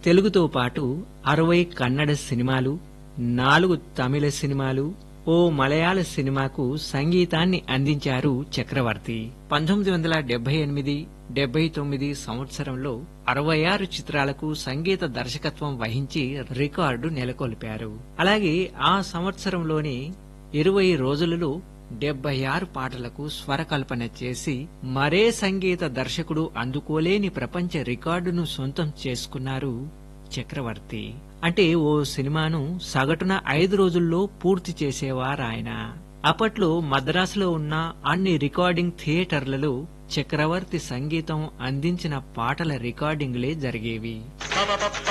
తెలుగుతో పాటు 60 కన్నడ సినిమాలు, 4 తమిళ సినిమాలు, ఓ మలయాళ సినిమాకు సంగీతాన్ని అందించారు చక్రవర్తి. 1978-79 సంవత్సరంలో 66 చిత్రాలకు సంగీత దర్శకత్వం వహించి రికార్డు నెలకొల్పారు. అలాగే ఆ సంవత్సరంలోనే 20 రోజులలో 76 పాటలకు స్వరకల్పన చేసి మరే సంగీత దర్శకుడు అందుకోలేని ప్రపంచ రికార్డును సొంతం చేసుకున్నారు చక్రవర్తి. అంటే ఓ సినిమాను సగటున 5 రోజుల్లో పూర్తి చేసేవారాయన. అప్పట్లో మద్రాసులో ఉన్న అన్ని రికార్డింగ్ థియేటర్లలో చక్రవర్తి సంగీతం అందించిన పాటల రికార్డింగ్లే జరిగేవి.